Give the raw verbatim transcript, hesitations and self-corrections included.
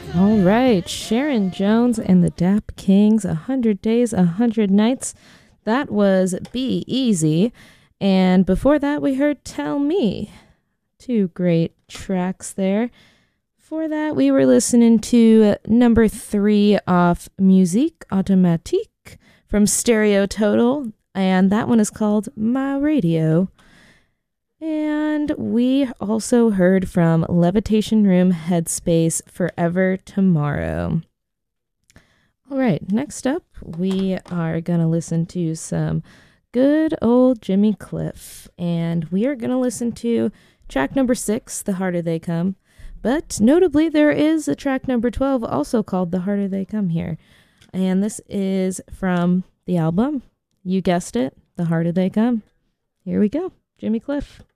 All right, Sharon Jones and the Dap Kings, one hundred Days, one hundred Nights. That was Be Easy. And before that, we heard Tell Me. Two great tracks there. Before that, we were listening to number three off Musique Automatique from Stereo Total. And that one is called My Radio. And we also heard from Levitation Room Headspace Forever Tomorrow. All right, next up, we are going to listen to some good old Jimmy Cliff. And we are going to listen to track number six, The Harder They Come. But notably, there is a track number twelve also called The Harder They Come here. And this is from the album, you guessed it, The Harder They Come. Here we go, Jimmy Cliff.